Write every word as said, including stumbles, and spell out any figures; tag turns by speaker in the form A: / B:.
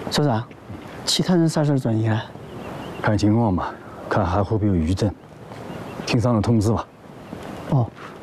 A: 所长，其他人啥时候转移了？
B: 看情况吧，看还会不会有余震。听上头通知吧。
A: 哦。